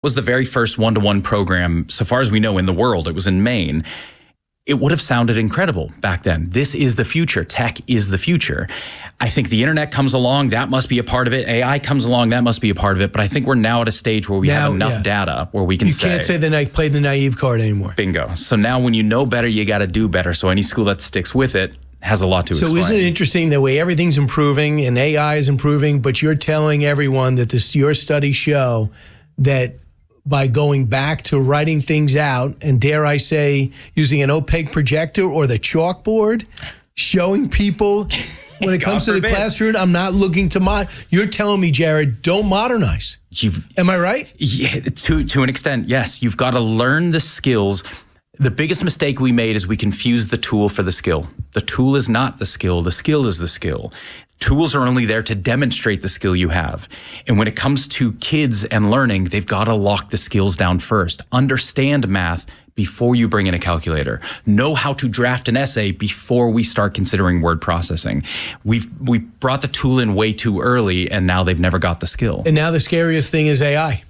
was the very first one-to-one program, so far as we know, in the world. It was in Maine. It would have sounded incredible back then. This is the future. Tech is the future. I think the internet comes along. That must be a part of it. AI comes along. That must be a part of it. But I think we're now at a stage where we have enough data where we can say. You can't say play the naive card anymore. Bingo. So now when you know better, you got to do better. So any school that sticks with it has a lot to explain. So isn't it interesting the way everything's improving and AI is improving, but you're telling everyone that your studies show that by going back to writing things out and, dare I say, using an opaque projector or the chalkboard, showing people when it comes to the classroom, I'm not looking to You're telling me, Jared, don't modernize. Am I right? Yeah, to an extent, yes. You've got to learn the skills. The biggest mistake we made is we confused the tool for the skill. The tool is not the skill is the skill. Tools are only there to demonstrate the skill you have. And when it comes to kids and learning, they've got to lock the skills down first. Understand math before you bring in a calculator. Know how to draft an essay before we start considering word processing. We brought the tool in way too early, and now they've never got the skill. And now the scariest thing is AI.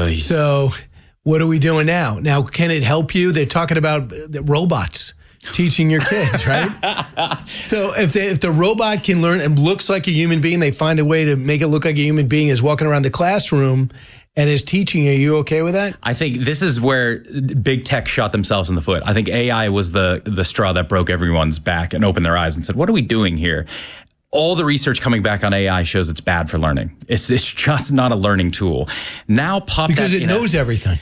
So what are we doing now? Now, can it help you? They're talking about the robots teaching your kids, right? So if the robot can learn and looks like a human being, they find a way to make it look like a human being is walking around the classroom and is teaching. Are you okay with that? I think this is where big tech shot themselves in the foot. I think AI was the straw that broke everyone's back and opened their eyes and said, what are we doing here? All the research coming back on AI shows it's bad for learning. It's just not a learning tool. Now because it knows everything.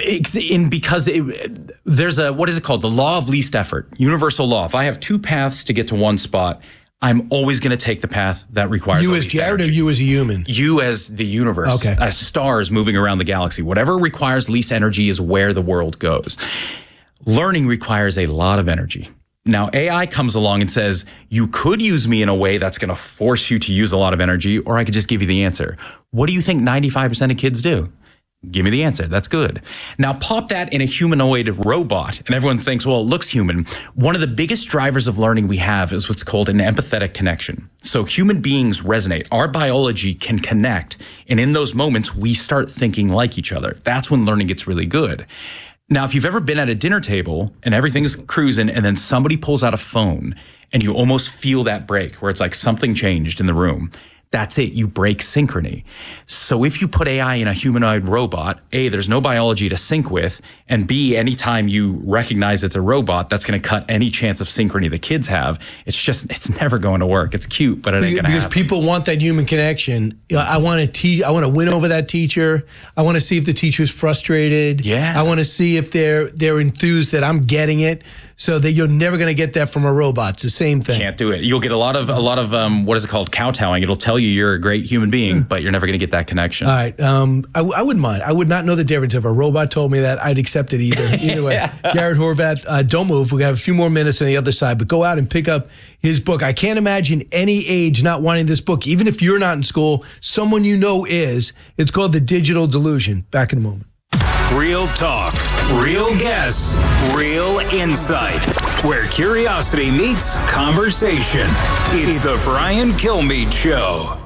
Because there's what is it called? The law of least effort, universal law. If I have two paths to get to one spot, I'm always going to take the path that requires you as Jared energy. Or you as a human? You as the universe, as stars moving around the galaxy. Whatever requires least energy is where the world goes. Learning requires a lot of energy. Now, AI comes along and says, you could use me in a way that's going to force you to use a lot of energy, or I could just give you the answer. What do you think 95% of kids do? Give me the answer. That's good. Now, pop that in a humanoid robot, and everyone thinks, well, it looks human. One of the biggest drivers of learning we have is what's called an empathetic connection. So human beings resonate. Our biology can connect, and in those moments, we start thinking like each other. That's when learning gets really good. Now, if you've ever been at a dinner table and everything's cruising and then somebody pulls out a phone and you almost feel that break where it's like something changed in the room, that's it. You break synchrony. So if you put AI in a humanoid robot, A, there's no biology to sync with, and B, anytime you recognize it's a robot, that's going to cut any chance of synchrony the kids have. It's never going to work. It's cute, but it ain't going to happen. Because people want that human connection. I want to win over that teacher. I want to see if the teacher's frustrated. Yeah. I want to see if they're enthused that I'm getting it. So that you're never going to get that from a robot. It's the same thing. Can't do it. You'll get a lot of what is it called? Kowtowing. It'll tell you you're a great human being, but you're never going to get that connection. All right. I wouldn't mind. I would not know the difference. If a robot told me that, I'd accept it either way. Jared Horvath, don't move. We're going to have a few more minutes on the other side, but go out and pick up his book. I can't imagine any age not wanting this book. Even if you're not in school, someone you know is. It's called The Digital Delusion. Back in a moment. Real talk, real guests, real insight. Where curiosity meets conversation. It's the Brian Kilmeade Show.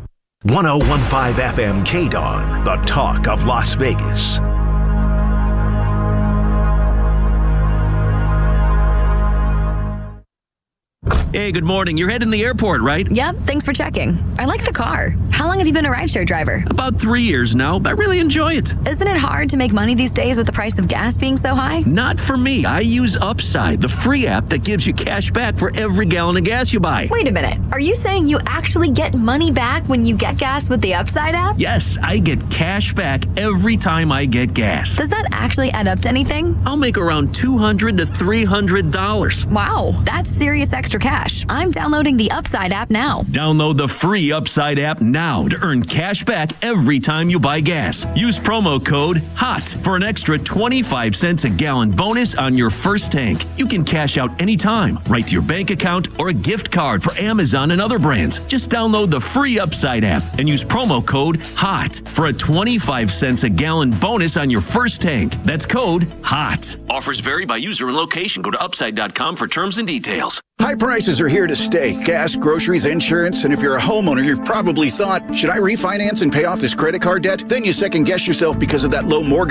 101.5 FM KDON, the talk of Las Vegas. Hey, good morning. You're heading to the airport, right? Yep, thanks for checking. I like the car. How long have you been a rideshare driver? About 3 years now, but I really enjoy it. Isn't it hard to make money these days with the price of gas being so high? Not for me. I use Upside, the free app that gives you cash back for every gallon of gas you buy. Wait a minute. Are you saying you actually get money back when you get gas with the Upside app? Yes, I get cash back every time I get gas. Does that actually add up to anything? I'll make around $200 to $300. Wow, that's serious extra cash. I'm downloading the Upside app now. Download the free Upside app now to earn cash back every time you buy gas. Use promo code HOT for an extra 25 cents a gallon bonus on your first tank. You can cash out anytime, right to your bank account or a gift card for Amazon and other brands. Just download the free Upside app and use promo code HOT for a 25 cents a gallon bonus on your first tank. That's code HOT. Offers vary by user and location. Go to upside.com for terms and details. High prices are here to stay. Gas, groceries, insurance, and if you're a homeowner, you've probably thought, should I refinance and pay off this credit card debt? Then you second guess yourself because of that low mortgage